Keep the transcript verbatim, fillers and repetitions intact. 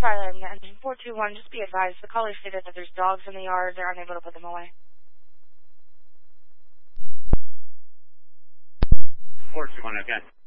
Tyler, I'm engine four two one. Just be advised, the caller stated that there's dogs in the yard. They're unable to put them away. four two one, okay.